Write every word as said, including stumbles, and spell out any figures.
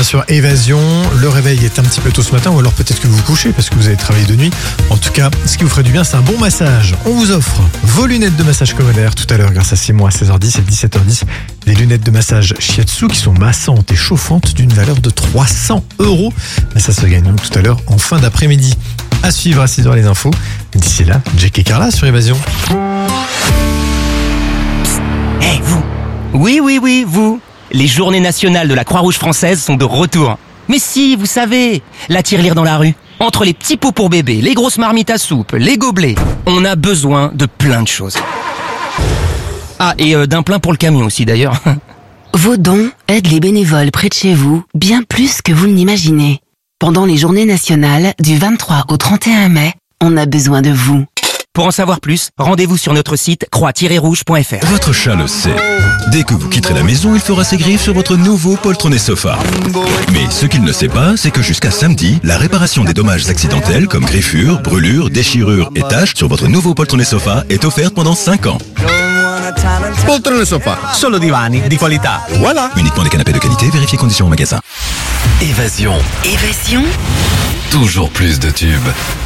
bien sûr Évasion. Le réveil est un petit peu tôt ce matin, ou alors peut-être que vous vous couchez parce que vous avez travaillé de nuit. En tout cas, ce qui vous ferait du bien, c'est un bon massage. On vous offre vos lunettes de massage Comodair tout à l'heure grâce à Simon à seize heures dix et dix-sept heures dix. Des lunettes de massage Shiatsu qui sont massantes et chauffantes d'une valeur de trois cents euros. Mais ça se gagne donc tout à l'heure en fin d'après-midi. À suivre à six heures les infos. D'ici là, Jack et Carla sur Évasion. Eh, hey, vous. Oui, oui, oui, vous. Les journées nationales de la Croix-Rouge française sont de retour. Mais si, vous savez, la tirelire dans la rue. Entre les petits pots pour bébé, les grosses marmites à soupe, les gobelets, on a besoin de plein de choses. Ah, et euh, d'un plein pour le camion aussi d'ailleurs. Vos dons aident les bénévoles près de chez vous bien plus que vous ne l'imaginez. Pendant les journées nationales du vingt-trois au trente et un mai, on a besoin de vous. Pour en savoir plus, rendez-vous sur notre site croix tiret rouge point f r. Votre chat le sait. Dès que vous quitterez la maison, il fera ses griffes sur votre nouveau poltronné sofa. Mais ce qu'il ne sait pas, c'est que jusqu'à samedi, la réparation des dommages accidentels comme griffures, brûlures, déchirures et taches sur votre nouveau poltronné sofa est offerte pendant cinq ans. Poltrone sofa, solo divani di qualità. Voilà. Uniquement des canapés de qualité, vérifiez conditions au magasin. Évasion. Évasion. Toujours plus de tubes.